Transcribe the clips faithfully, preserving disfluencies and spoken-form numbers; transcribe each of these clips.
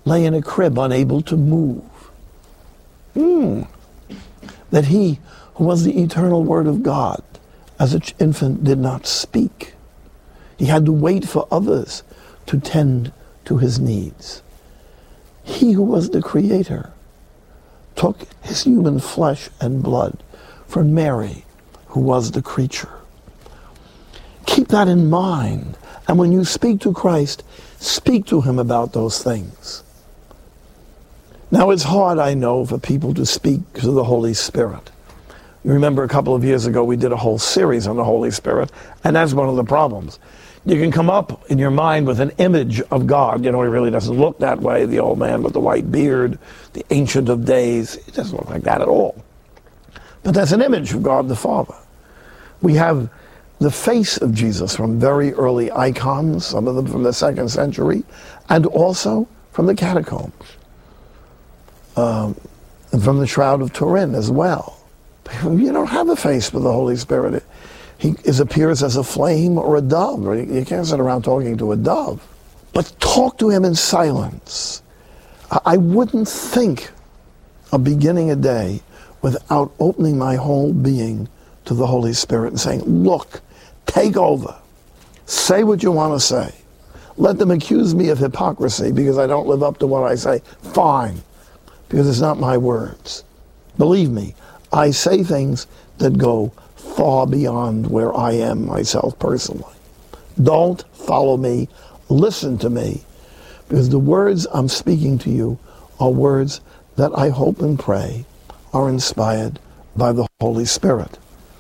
lay in a crib unable to move. Hmm. That he, who was the eternal Word of God, as an infant did not speak. He had to wait for others to tend to his needs. He who was the Creator took his human flesh and blood from Mary, who was the creature. Keep that in mind. And when you speak to Christ, speak to him about those things. Now, it's hard, I know, for people to speak to the Holy Spirit. You remember a couple of years ago, we did a whole series on the Holy Spirit, and that's one of the problems. You can come up in your mind with an image of God. You know, he really doesn't look that way, the old man with the white beard, the Ancient of Days. He doesn't look like that at all. But that's an image of God the Father. We have the face of Jesus from very early icons, some of them from the second century, and also from the catacombs, um, and from the Shroud of Turin as well. You don't have a face for the Holy Spirit. He is, appears as a flame or a dove. You can't sit around talking to a dove. But talk to him in silence. I wouldn't think of beginning a day without opening my whole being to the Holy Spirit and saying, look, take over. Say what you want to say. Let them accuse me of hypocrisy because I don't live up to what I say. Fine, because it's not my words. Believe me, I say things that go far beyond where I am myself personally. Don't follow me. Listen to me. Because the words I'm speaking to you are words that I hope and pray are inspired by the Holy Spirit.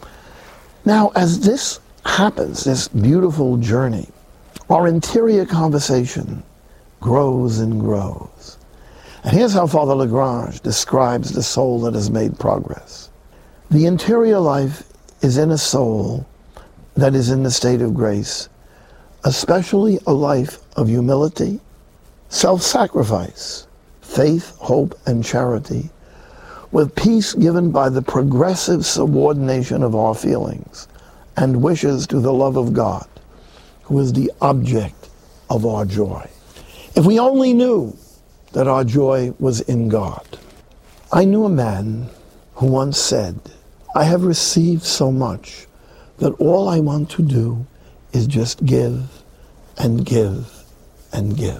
Now, as this happens, this beautiful journey, our interior conversation grows and grows. And here's how Father Lagrange describes the soul that has made progress. The interior life is in a soul that is in the state of grace, especially a life of humility, self-sacrifice, faith, hope, and charity, with peace given by the progressive subordination of our feelings and wishes to the love of God, who is the object of our joy. If we only knew that our joy was in God. I knew a man who once said, I have received so much that all I want to do is just give and give and give.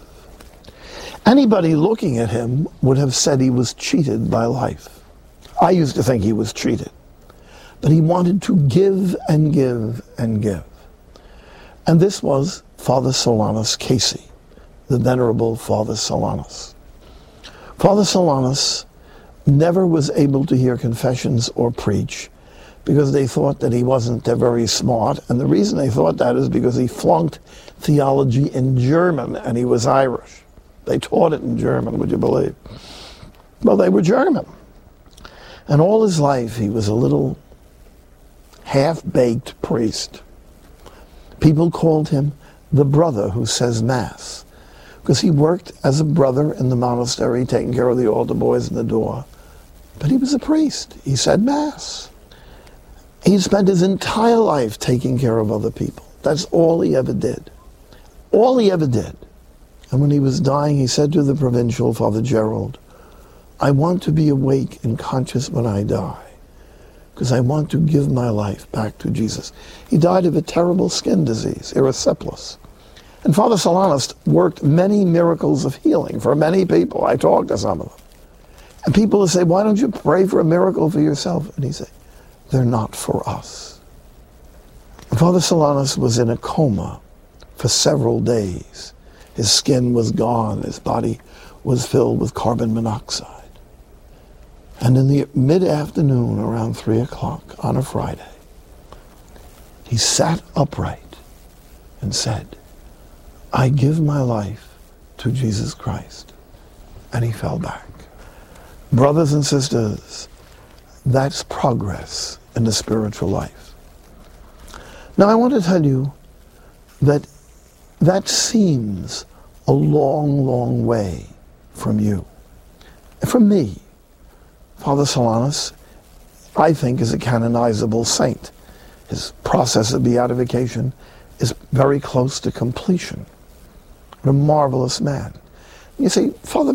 Anybody looking at him would have said he was cheated by life. I used to think he was cheated. But he wanted to give and give and give. And this was Father Solanus Casey, the Venerable Father Solanus. Father Solanus never was able to hear confessions or preach because they thought that he wasn't very smart. And the reason they thought that is because he flunked theology in German and he was Irish. They taught it in German, would you believe? Well, they were German. And all his life he was a little half-baked priest. People called him the brother who says Mass, because he worked as a brother in the monastery, taking care of the altar boys in the door. But he was a priest. He said Mass. He spent his entire life taking care of other people. That's all he ever did. All he ever did. And when he was dying, he said to the provincial, Father Gerald, I want to be awake and conscious when I die, because I want to give my life back to Jesus. He died of a terrible skin disease, erysipelas. And Father Solanus worked many miracles of healing for many people. I talked to some of them. And people would say, why don't you pray for a miracle for yourself? And he'd say, they're not for us. And Father Solanus was in a coma for several days. His skin was gone. His body was filled with carbon monoxide. And in the mid-afternoon, around three o'clock on a Friday, he sat upright and said, I give my life to Jesus Christ. And he fell back. Brothers and sisters, that's progress in the spiritual life. Now I want to tell you that that seems a long, long way from you. From me. Father Solanus, I think, is a canonizable saint. His process of beatification is very close to completion. What a marvelous man. You say, Father,